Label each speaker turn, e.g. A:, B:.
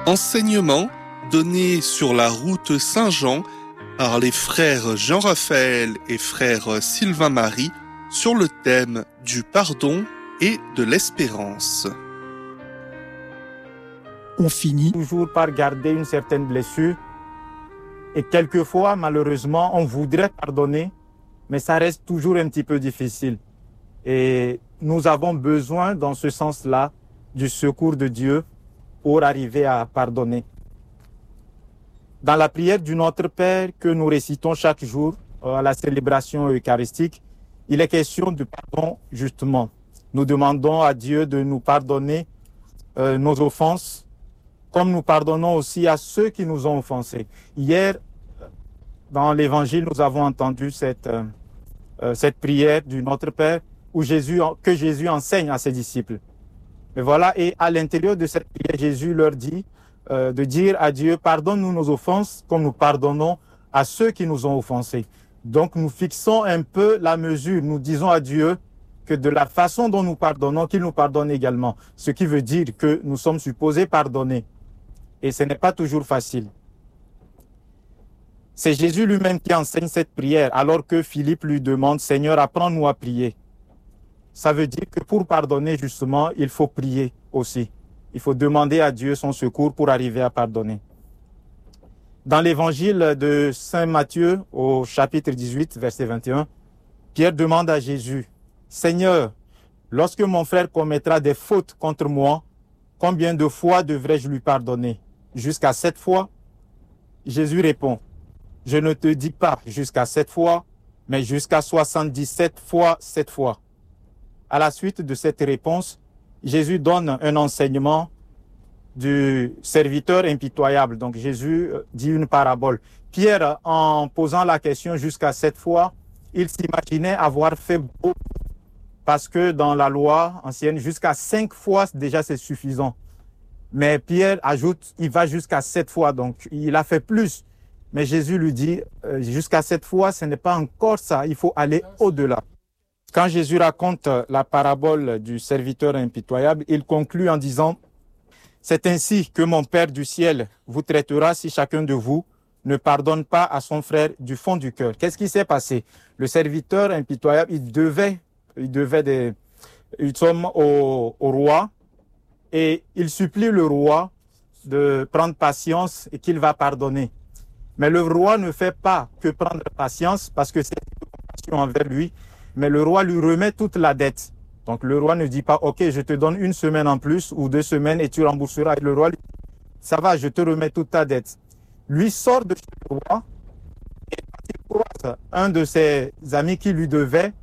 A: Enseignement donné sur la route Saint-Jean par les frères Jean-Raphaël et frère Sylvain Marie sur le thème du pardon et de l'espérance.
B: On finit
C: toujours par garder une certaine blessure. Et quelquefois, malheureusement, on voudrait pardonner, mais ça reste toujours un petit peu difficile. Et nous avons besoin, dans ce sens-là, du secours de Dieu pour arriver à pardonner. Dans la prière du Notre Père que nous récitons chaque jour à la célébration eucharistique, il est question du pardon, justement. Nous demandons à Dieu de nous pardonner nos offenses, comme nous pardonnons aussi à ceux qui nous ont offensés. Hier, dans l'Évangile, nous avons entendu cette prière du Notre Père que Jésus enseigne à ses disciples. Mais voilà, et à l'intérieur de cette prière, Jésus leur dit de dire à Dieu, pardonne-nous nos offenses comme nous pardonnons à ceux qui nous ont offensés. Donc nous fixons un peu la mesure, nous disons à Dieu que de la façon dont nous pardonnons, qu'il nous pardonne également. Ce qui veut dire que nous sommes supposés pardonner. Et ce n'est pas toujours facile. C'est Jésus lui-même qui enseigne cette prière, alors que Philippe lui demande, Seigneur, apprends-nous à prier. Ça veut dire que pour pardonner, justement, il faut prier aussi. Il faut demander à Dieu son secours pour arriver à pardonner. Dans l'évangile de Saint Matthieu, au chapitre 18, verset 21, Pierre demande à Jésus, Seigneur, lorsque mon frère commettra des fautes contre moi, combien de fois devrais-je lui pardonner? Jusqu'à 7 fois? Jésus répond, je ne te dis pas jusqu'à 7 fois, mais jusqu'à 77 fois 7 fois. À la suite de cette réponse, Jésus donne un enseignement du serviteur impitoyable. Donc Jésus dit une parabole. Pierre, en posant la question jusqu'à 7 fois, il s'imaginait avoir fait beaucoup. Parce que dans la loi ancienne, jusqu'à 5 fois déjà c'est suffisant. Mais Pierre ajoute, il va jusqu'à 7 fois, donc il a fait plus. Mais Jésus lui dit, jusqu'à 7 fois, ce n'est pas encore ça, il faut aller au-delà. Quand Jésus raconte la parabole du serviteur impitoyable, il conclut en disant, c'est ainsi que mon Père du ciel vous traitera si chacun de vous ne pardonne pas à son frère du fond du cœur. Qu'est-ce qui s'est passé? Le serviteur impitoyable, il tombe au roi et il supplie le roi de prendre patience et qu'il va pardonner. Mais le roi ne fait pas que prendre patience parce que c'est une compassion envers lui, mais le roi lui remet toute la dette. Donc le roi ne dit pas, ok, je te donne 1 semaine en plus ou 2 semaines et tu rembourseras. Et le roi lui dit, ça va, je te remets toute ta dette. Lui sort de chez le roi et quand il croise un de ses amis qui lui devait,